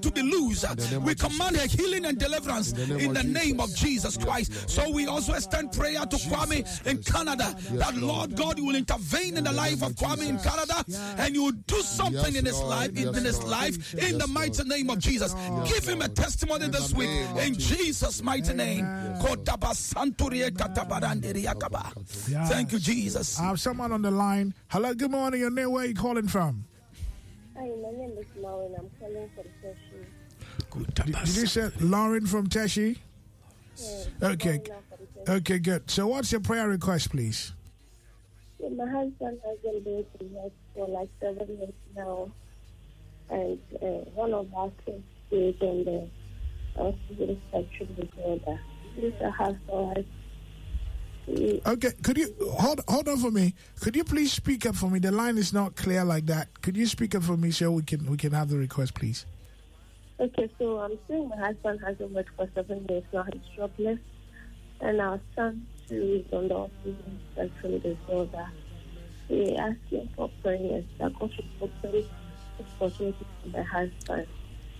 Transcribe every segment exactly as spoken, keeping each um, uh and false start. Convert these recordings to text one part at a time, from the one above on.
to be loose. We command her healing and deliverance in the name of Jesus Christ. So we also extend prayer to Kwame in Canada, that Lord God, you will intervene in the life of Kwame in Canada, and you will do something in his life, in his life, in the mighty name of Jesus. Give him a testimony this week in Jesus' mighty name. Thank you, Jesus. I have someone on the line. Hello, good morning. Your name, where are you calling from? Hi, my name is Lauren. I'm calling from Teshi. Did, did you say Lauren from Teshi? Yes, okay. Okay, good. So what's your prayer request, please? Yeah, my husband has been going to work for like seven years now. And uh, one of us is in the hospital section disorder. This is a household. Okay, could you hold hold on for me? Could you please speak up for me? The line is not clear like that. Could you speak up for me so we can we can have the request, please? Okay, so I'm saying my husband hasn't worked for seven years now. He's jobless, and our son too is on the autism spectrum disorder. We ask him for prayers that God should open opportunities for my husband.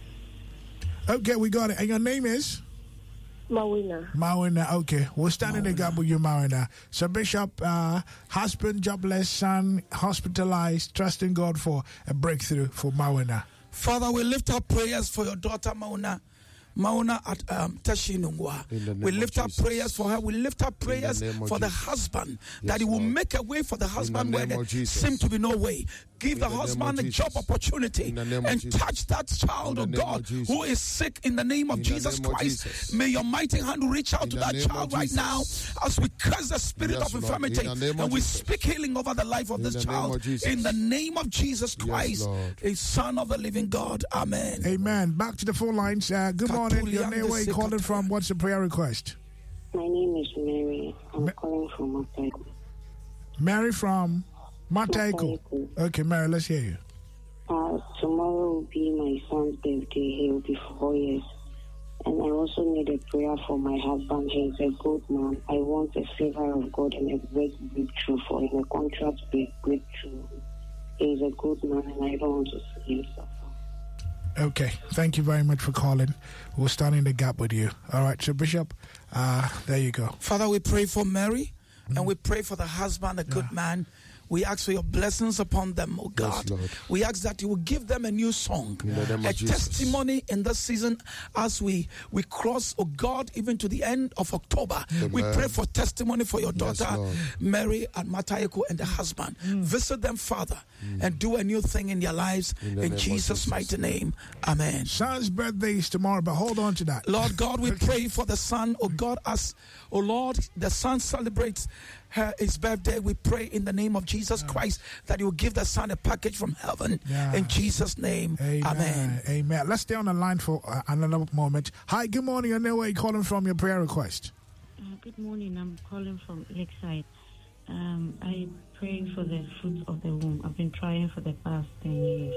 Okay, we got it. And your name is? Mawina. Mawina, okay. We'll stand Mawina. in the gap with you, Mawina. So, Bishop, uh, husband, jobless, son, hospitalized, trusting God for a breakthrough for Mawina. Father, we lift up prayers for your daughter, Mawina. Mauna at um, Tashinungwa. We lift up prayers for her. We lift up prayers for the husband, yes, that he will Lord. make a way for the husband the where there seems to be no way. Give in the, the husband a job opportunity and touch that child of God who is sick in the name of, Jesus, name Christ. of Jesus. May your mighty hand reach out in to that child right now as we curse the spirit yes, of infirmity in and of we Jesus. speak healing over the life of in this child in the name of Jesus Christ, yes, a son of the living God. Amen. Amen. Back to the phone lines. Uh, good morning. Your name, where you calling from? What's the prayer request? My name is Mary. I'm Ma- calling from Mataiku. Mary from Mataiku. Okay, Mary, let's hear you. Uh, tomorrow will be my son's birthday. He will be four years. And I also need a prayer for my husband. He is a good man. I want a favor of God and a great breakthrough for him, a contract breakthrough. He is a good man and I don't want to see him suffer. Okay, thank you very much for calling. We'll stand in the gap with you. All right, so Bishop, uh, there you go. Father, we pray for Mary, mm. and we pray for the husband, a good yeah. man. We ask for your blessings upon them, oh God. Yes, we ask that you will give them a new song, a testimony in this season as we, we cross, oh God, even to the end of October. Amen. We pray for testimony for your daughter, yes, Mary and Matayeko and the husband. Mm. Visit them, Father, mm. and do a new thing in their lives. In, in Jesus' Jesus. mighty name, amen. Son's birthday is tomorrow, but hold on to that. Lord God, we pray for the son, oh God, as, oh Lord, the son celebrates her, his birthday. We pray in the name of Jesus yeah. Christ that you will give the son a package from heaven. Yeah. In Jesus' name, amen. Amen. Amen. Let's stay on the line for uh, another moment. Hi, good morning. I know where you're calling from, your prayer request. Uh, good morning. I'm calling from Lakeside. Um, I pray for the fruit of the womb. I've been trying for the past ten years.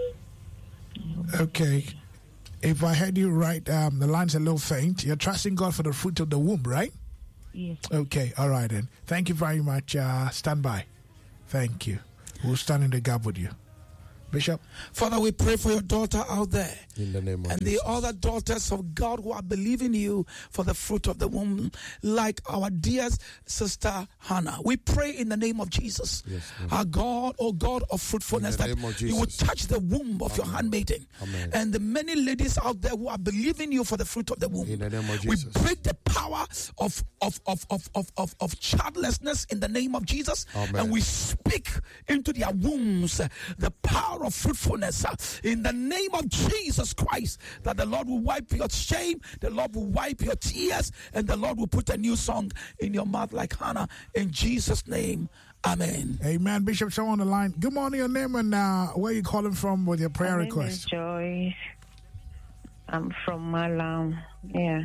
Okay. If I heard you right, um, the line's a little faint. You're trusting God for the fruit of the womb, right? Yes. Okay, all right then. Thank you very much. Uh, stand by. Thank you. We'll stand in the gap with you. Bishop. Father, we pray for your daughter out there. In the name of and Jesus. the other daughters of God who are believing you for the fruit of the womb, like our dear sister Hannah. We pray in the name of Jesus. Yes, our God, oh God of fruitfulness, that you will touch the womb of Amen. your handmaiden. Amen. And the many ladies out there who are believing you for the fruit of the womb. In the name of Jesus. We break the power of, of, of, of, of, of, of childlessness in the name of Jesus. Amen. And we speak into their wombs the power of fruitfulness uh, in the name of Jesus Christ, that the Lord will wipe your shame, the Lord will wipe your tears, and the Lord will put a new song in your mouth like Hannah. In Jesus' name, amen. Amen. Bishop, so on the line. Good morning, your name and uh, where are you calling from with your prayer My request? Name is Joyce. I'm from Malam. Yeah.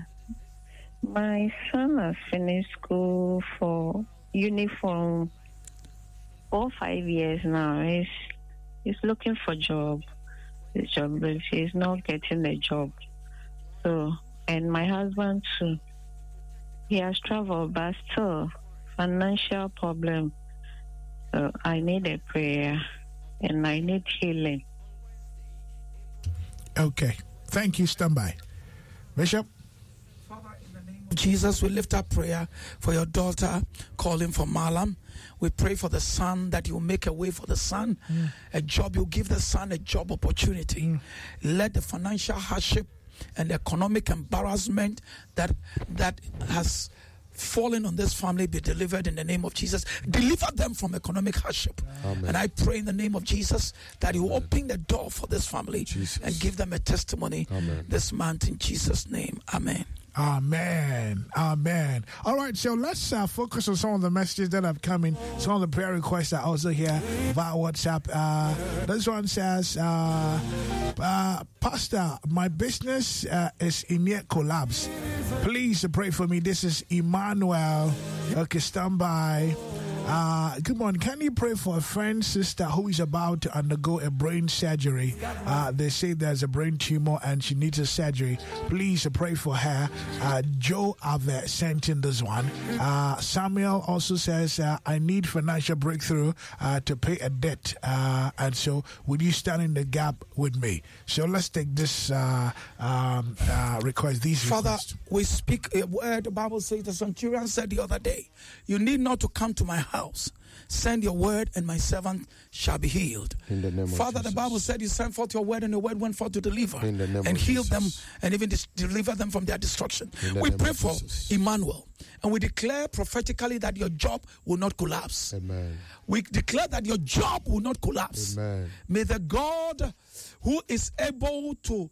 My son has finished school for uniform for five years now. He's He's looking for a job. His job, but he's not getting a job. So, and my husband too. He has traveled, but still financial problem. So I need a prayer, and I need healing. Okay, Thank you. Stand by. Bishop. Jesus, we lift up prayer for your daughter calling for Malam. We pray for the son, that you make a way for the son, mm. a job. You give the son a job opportunity. Mm. Let the financial hardship and economic embarrassment that that has fallen on this family be delivered in the name of Jesus. Deliver them from economic hardship. Amen. And I pray in the name of Jesus that you open the door for this family, Jesus, and give them a testimony. Amen. This month in Jesus' name. Amen. Amen. Amen. All right, so let's uh, focus on some of the messages that have come in. Some of the prayer requests are also here via WhatsApp. Uh, this one says, uh, uh, Pastor, my business uh, is in near collapse. Please pray for me. This is Emmanuel. Okay, stand by. Uh, good morning. Can you pray for a friend, sister who is about to undergo a brain surgery? Uh, they say there's a brain tumor and she needs a surgery. Please pray for her. Uh, Joe Ave sent in this one. Uh, Samuel also says, uh, I need financial breakthrough uh, to pay a debt. Uh, and so, would you stand in the gap with me? So let's take this uh, um, uh, request. These Father, requests. we speak a word. The Bible says, the centurion said the other day, you need not to come to my house. House. Send your word and my servant shall be healed. In the name Father, of Jesus. The Bible said you sent forth your word and your word went forth to deliver in the name and of heal Jesus. them and even dis- deliver them from their destruction. We pray for Jesus. Emmanuel and we declare prophetically that your job will not collapse. Amen. We declare that your job will not collapse. Amen. May the God who is able to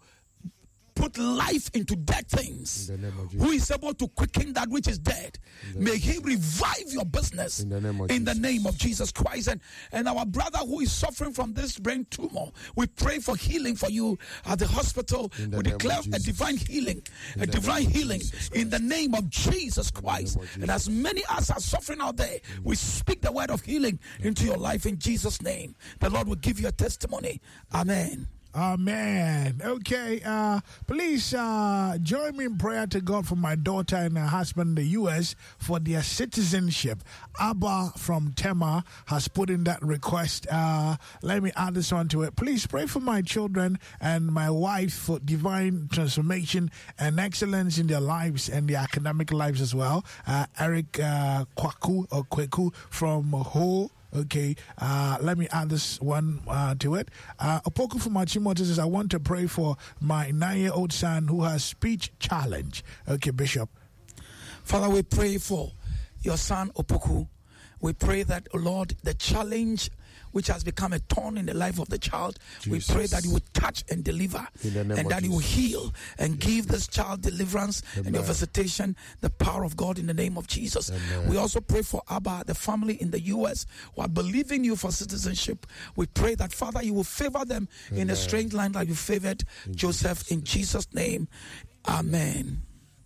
put life into dead things, who is able to quicken that which is dead, may he revive your business in the name of, in the name of Jesus Christ. And, and our brother who is suffering from this brain tumor, we pray for healing for you at the hospital. We declare a divine healing, in a divine healing in the name of Jesus Christ. Jesus. And as many as are suffering out there, we speak the word of healing into your life in Jesus' name. The Lord will give you a testimony. Amen. Amen. Okay, uh, please uh, join me in prayer to God for my daughter and her husband in the U S for their citizenship. Abba from Tema has put in that request. Uh, let me add this one to it. Please pray for my children and my wife for divine transformation and excellence in their lives and their academic lives as well. Uh, Eric uh, Kwaku or Kweku from Ho. Okay, uh, let me add this one uh, to it. Uh, Opoku from Machimoto says, I want to pray for my nine-year-old son who has speech challenge. Okay, Bishop. Father, we pray for your son, Opoku. We pray that, oh Lord, the challenge which has become a thorn in the life of the child, Jesus. We pray that you will touch and deliver, and that you will heal and yes. give this child deliverance. Amen. And your visitation, the power of God in the name of Jesus. Amen. We also pray for Abba, the family in the U S who are believing you for citizenship. We pray that, Father, you will favor them Amen. In a strange land like you favored in Joseph. Jesus. In Jesus' name, amen.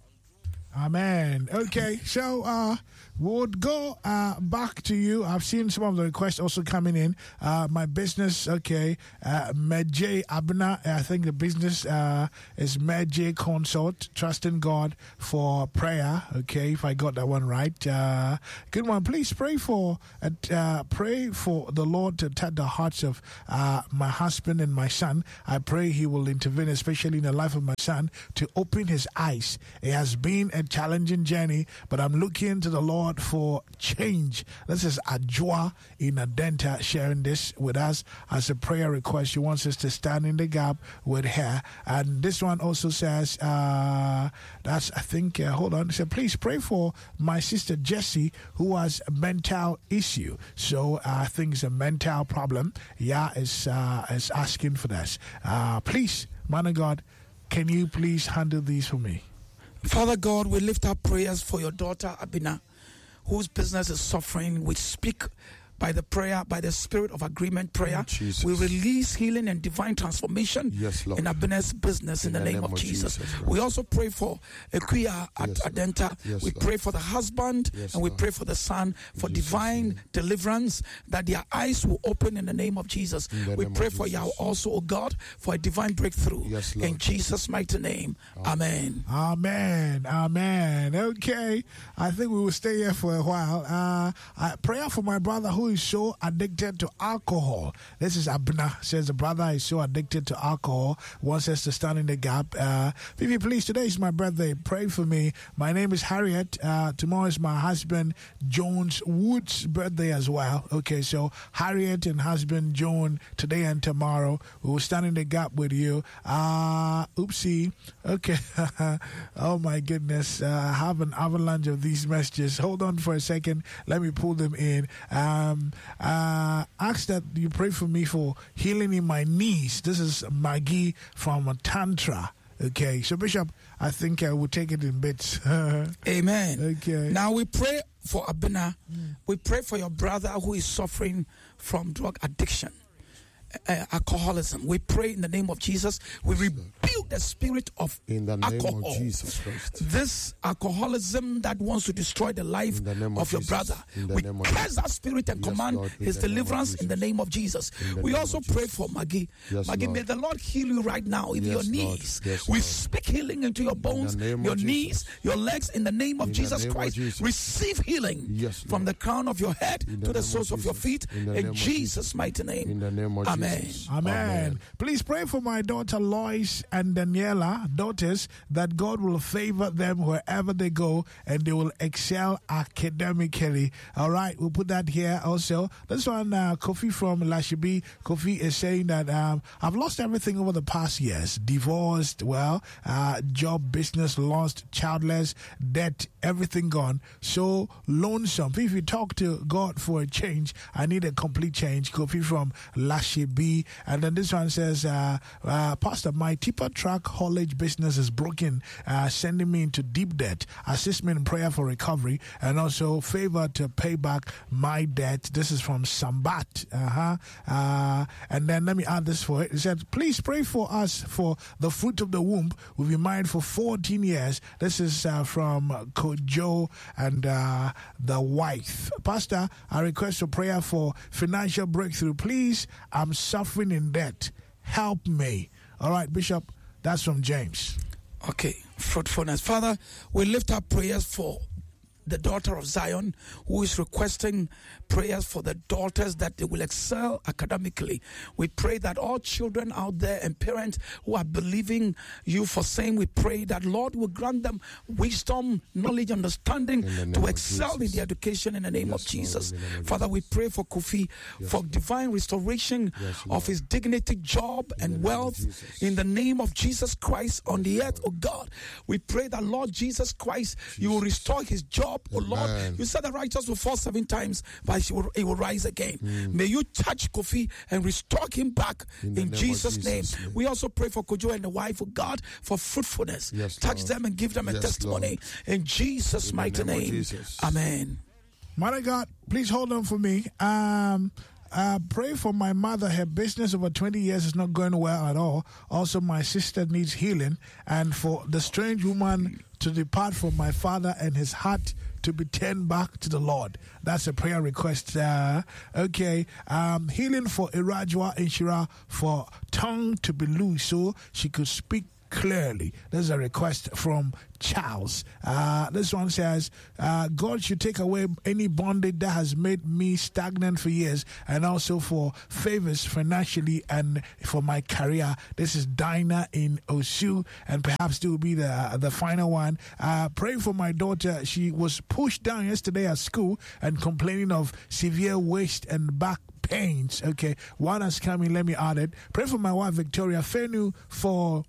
Amen. Okay, so uh, we'll go uh, back to you. I've seen some of the requests also coming in. Uh, my business, okay, uh, Medjay Abna, I think the business uh, is Medjay Consult, trusting God for prayer, okay, if I got that one right. Uh, good one. Please pray for, uh, pray for the Lord to touch the hearts of uh, my husband and my son. I pray he will intervene, especially in the life of my son, to open his eyes. It has been a challenging journey, but I'm looking to the Lord for change. This is Ajwa in Adenta sharing this with us as a prayer request. She wants us to stand in the gap with her. And this one also says, uh, that's, I think, uh, hold on. So please pray for my sister Jessie, who has a mental issue. So uh, I think it's a mental problem. Yeah, is, uh, is asking for this. Uh, please, man of God, can you please handle these for me? Father God, we lift up prayers for your daughter, Abina, whose business is suffering. We speak by the prayer, by the spirit of agreement prayer. Jesus. We release healing and divine transformation yes, Lord. in Abina's business in, in the, the name, name of, of Jesus. Jesus we also pray for Ekuya at yes, Adenta. Yes, we Lord. pray for the husband yes, and we Lord. pray for the son for Jesus divine name. deliverance, that their eyes will open in the name of Jesus. We pray for Yahweh also, oh God, for a divine breakthrough yes, in Jesus' mighty name. Amen. Amen. Amen. Okay. I think we will stay here for a while. Uh, uh, prayer for my brother who who is so addicted to alcohol. This is Abna, says the brother is so addicted to alcohol, wants us to stand in the gap. Uh, Vivi, please, today is my birthday. Pray for me. My name is Harriet. Uh, tomorrow is my husband Jones Wood's birthday as well. Okay, so Harriet and husband Joan, today and tomorrow, we will stand in the gap with you. Uh, oopsie. Okay. Oh my goodness. Uh, I have an avalanche of these messages. Hold on for a second. Let me pull them in. Um, uh, ask that you pray for me for healing in my knees. This is Maggie from Tantra. Okay, so Bishop, I think I will take it in bits. Amen. Okay. Now we pray for Abena. Mm. We pray for your brother who is suffering from drug addiction, uh, alcoholism. We pray in the name of Jesus. We rebuke the spirit of in the name alcohol. of Jesus Christ. This alcoholism that wants to destroy the life the of, of your Jesus. brother. We curse that spirit and yes, command Lord, his deliverance in the name of Jesus. We name also pray for Maggie. Yes, Maggie, Lord. may the Lord heal you right now in yes, your knees. Yes, we speak healing into your bones, your knees, your legs in the name of in Jesus name Christ. Of Jesus. Receive healing yes, from the crown of your head in to the soles of, of your feet in, in Jesus' mighty name. In the name of Amen. Jesus. Amen. Amen. Please pray for my daughter Lois and Daniela, daughters, that God will favor them wherever they go and they will excel academically. All right, we'll put that here also. This one, uh, Kofi from Lashibi. Kofi is saying that um, I've lost everything over the past years. Divorced, well, uh, job, business lost, childless, debt, everything gone. So lonesome. If you talk to God for a change, I need a complete change. Kofi from Lashibi. And then this one says, uh, uh, Pastor, my tipper truck haulage business is broken, uh, sending me into deep debt. Assist me in prayer for recovery and also favor to pay back my debt. This is from Sambat. Uh-huh. Uh, and then let me add this for it. It said, please pray for us for the fruit of the womb. We've been married for fourteen years. This is uh, from Kojo and uh, the wife. Pastor, I request for prayer for financial breakthrough. Please, I'm suffering in debt. Help me. All right, Bishop, that's from James. Okay, fruitfulness. Father, we lift up prayers for the daughter of Zion, who is requesting prayers for the daughters that they will excel academically. We pray that all children out there and parents who are believing you for same, we pray that Lord will grant them wisdom, knowledge, understanding to excel in the education in the name yes, of Jesus. Lord, name of Father, Jesus. We pray for Kofi yes, for divine restoration yes, of his dignity, job, in and wealth in the name of Jesus Christ on the earth, oh God. We pray that Lord Jesus Christ, Jesus. You will restore his job. Oh Lord, you said the righteous will fall seven times, but he will, he will rise again. Mm. May you touch Kofi and restore him back in, in Jesus' Jesus name. name. We also pray for Kojo and the wife of God for fruitfulness. Yes, touch Lord. Them and give them a yes, testimony Lord. In Jesus' in mighty name. name. Amen. Mother God, please hold on for me. Um. Uh, pray for my mother. Her business over twenty years is not going well at all. Also, my sister needs healing. And for the strange woman to depart from my father and his heart to be turned back to the Lord. That's a prayer request. Uh, okay. Um, healing for Irajwa Inshira for tongue to be loose so she could speak clearly. There's a request from Charles. Uh, this one says, uh, God should take away any bondage that has made me stagnant for years and also for favors financially and for my career. This is Dinah in Osu, and perhaps it will be the, the final one. Uh, praying for my daughter. She was pushed down yesterday at school and complaining of severe waist and back pains. Okay, one has come in. Let me add it. Pray for my wife, Victoria Fenu, for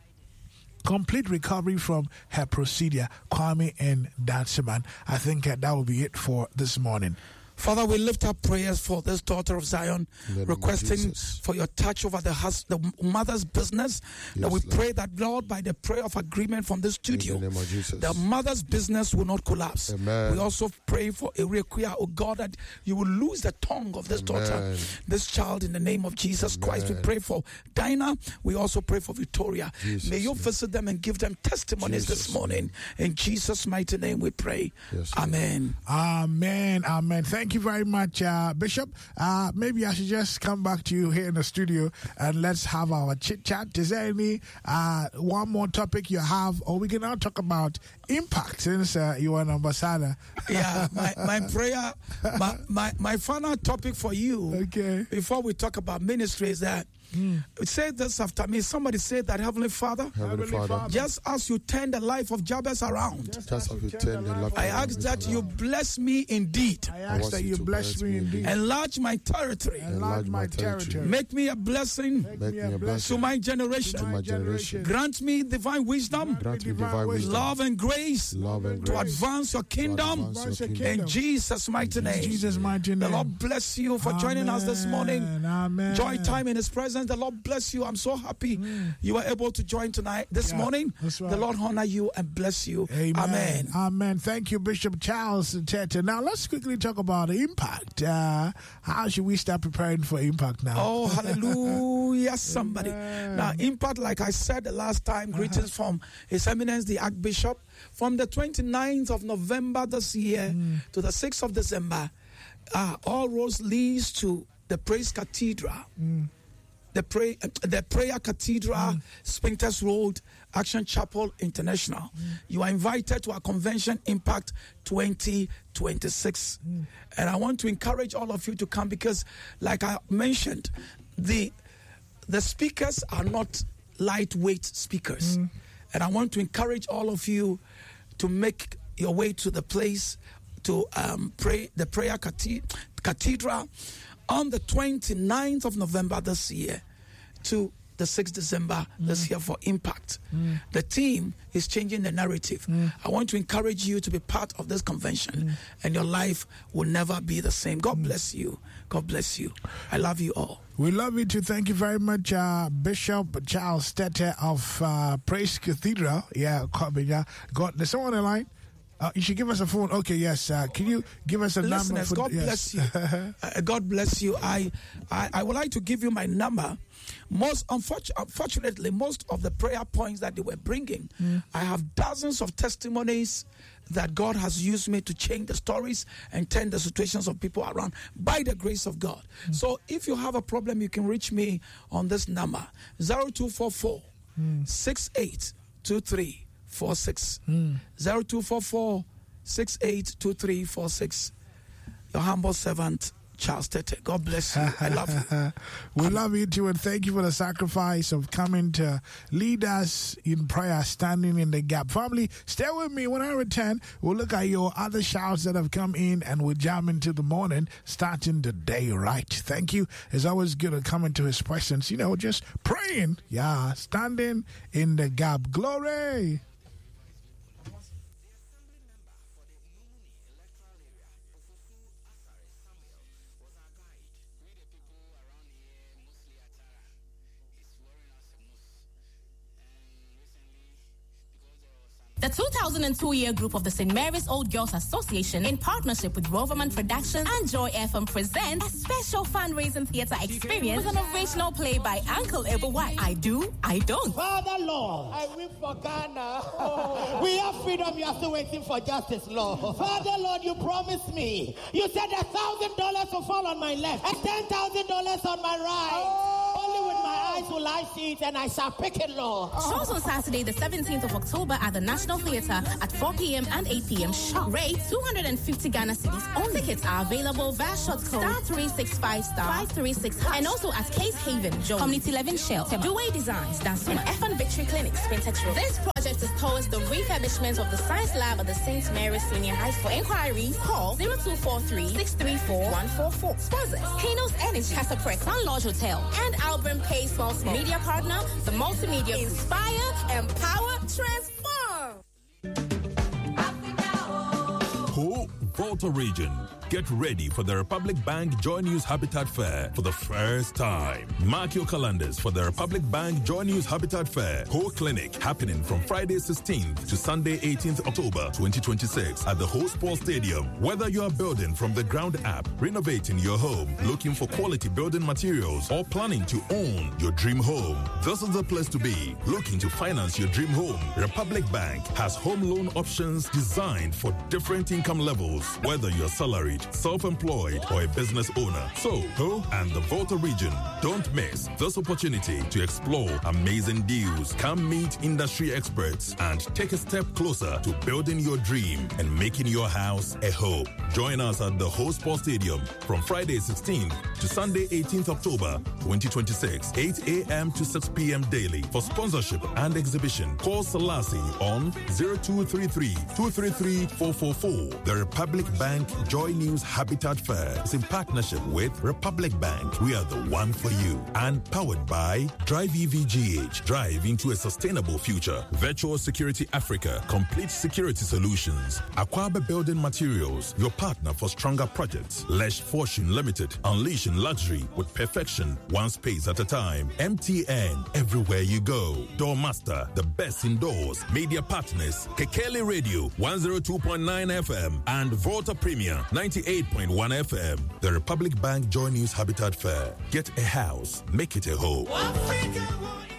complete recovery from her procedure. Kwame and Danceman. I think uh, that will be it for this morning. Father, we lift up prayers for this daughter of Zion, requesting for your touch over the hus- the mother's business. Yes, that we Lord. Pray that, Lord, by the prayer of agreement from this studio, the, the mother's business will not collapse. Amen. We also pray for Erekia, oh God, that you will lose the tongue of this Amen. Daughter, this child, in the name of Jesus Amen. Christ. We pray for Dinah. We also pray for Victoria. Jesus May you visit them and give them testimonies Jesus this morning. In Jesus' mighty name we pray. Yes, Amen. Amen. Amen. Thank you. Thank you very much, uh, Bishop. Uh, maybe I should just come back to you here in the studio and let's have our chit chat. Is there any uh, one more topic you have, or we can now talk about impact since uh, you are an ambassador? Yeah, my, my prayer, my, my, my final topic for you, okay, before we talk about ministry, is that Mm. say this after me. Somebody say that, Heavenly Father, Heavenly Father, just as you turn the life of Jabez around, just as you turn the life, I ask that you bless me indeed. I ask that you bless me indeed. Enlarge my territory. Enlarge my territory. Make me a blessing, Make me a blessing to my generation. to my generation. Grant me divine wisdom, Grant me divine wisdom, love and grace, love and to grace, advance your kingdom. advance your kingdom. In Jesus' mighty name. Jesus' mighty name. The Lord bless you for joining us this morning. Amen. Joy time in His presence. The Lord bless you. I'm so happy mm. you were able to join tonight, this yeah, morning. Right. The Lord honor you and bless you. Amen. Amen. Amen. Thank you, Bishop Charles Tete. Now, let's quickly talk about impact. Uh, how should we start preparing for impact now? Oh, hallelujah, somebody. Amen. Now, impact, like I said the last time, greetings uh-huh. from His Eminence, the Archbishop. From the twenty-ninth of November this year mm. to the sixth of December, uh, all roads leads to the Praise Cathedral. Mm. The, pray, uh, the Prayer Cathedral, mm. Spintex Road, Action Chapel International. Mm. You are invited to our convention, Impact twenty twenty-six. Mm. And I want to encourage all of you to come because, like I mentioned, the, the speakers are not lightweight speakers. Mm. And I want to encourage all of you to make your way to the place to um, pray the Prayer Cathedral on the twenty-ninth of November this year to the sixth of December mm. this year for Impact. Mm. The team is changing the narrative. Mm. I want to encourage you to be part of this convention mm. and your life will never be the same. God mm. bless you. God bless you. I love you all. We love you too. Thank you very much, uh, Bishop Charles Tete of uh, Praise Cathedral. Yeah, God, there's someone in line. Uh, you should give us a phone. Okay, yes. Uh, can you give us a Listeners, number? For, God yes. bless you. uh, God bless you. I, I I would like to give you my number. Most unfortunately, unfortunately, most of the prayer points that they were bringing, mm. I have dozens of testimonies that God has used me to change the stories and turn the situations of people around by the grace of God. Mm. So if you have a problem, you can reach me on this number, zero two four four, six eight two three four six. Mm. zero two four four, six eight two three four six. Your humble servant, Charles Tete. God bless you. I love you. We um, love you too, and thank you for the sacrifice of coming to lead us in prayer, standing in the gap. Family, stay with me. When I return, we'll look at your other shouts that have come in, and we'll jam into the morning, starting the day right. Thank you. It's always good to come into His presence, you know, just praying. Yeah, standing in the gap. Glory. The two thousand two year group of the Saint Mary's Old Girls Association, in partnership with Roverman Productions and Joy F M, presents a special fundraising theater experience with an original play by Uncle Ebowai. I do, I don't. Father Lord, I win for Ghana. Oh. We have freedom, you are still waiting for justice, Lord. Father Lord, you promised me. You said a thousand dollars will fall on my left and ten thousand dollars on my right. Oh. Only with my eyes will I see it, and I shall pick it, Lord. Oh. Shows on Saturday, the seventeenth of October at the National Theatre at four p.m. and eight p.m. sharp. Rate two hundred fifty Ghana cedis only. Tickets are available via short code star three six five star five three six hash. And also at Case Haven, Joe, Community eleven Shell, Duway Designs, Dance, and F one Victory Clinic, Spintex Road. This project is towards the refurbishment of the Science Lab at the Saint Mary's Senior High School. For inquiries, call zero two four three, six three four, one four four. Sponsors, Kano's Energy, Casa Press, Sun Lodge Hotel, and Albert Pay Small Small. Media partner, the Multimedia. Inspire, empower, transform. Ho, Volta Region. Get ready for the Republic Bank Joy News Habitat Fair for the first time. Mark your calendars for the Republic Bank Joy News Habitat Fair Ho Clinic, happening from Friday sixteenth to Sunday eighteenth October twenty twenty-six at the Ho Sports Stadium. Whether you are building from the ground up, renovating your home, looking for quality building materials, or planning to own your dream home, this is the place to be. Looking to finance your dream home, Republic Bank has home loan options designed for different income levels. Whether you're salaried, self-employed, or a business owner. So, Ho and the Volta region, don't miss this opportunity to explore amazing deals. Come meet industry experts and take a step closer to building your dream and making your house a home. Join us at the Ho Sports Stadium from Friday sixteenth to Sunday eighteenth October twenty twenty-six, eight a.m. to six p.m. daily. For sponsorship and exhibition, call Selassie on zero two three three, two three three, four four four. The Republic Bank Joy News Habitat Fair is in partnership with Republic Bank. We are the one for you. And powered by Drive E V G H. Drive into a sustainable future. Virtual Security Africa. Complete security solutions. Aquaba Building Materials. Your partner for stronger projects. Lesh Fortune Limited. Unleashing luxury with perfection. One space at a time. M T N. Everywhere you go. Doormaster. The best indoors. Media partners. Kekele Radio. one oh two point nine F M. And Volta Premier. ninety-eight point one F M. The Republic Bank Joy News Habitat Fair. Get a house. Make it a home.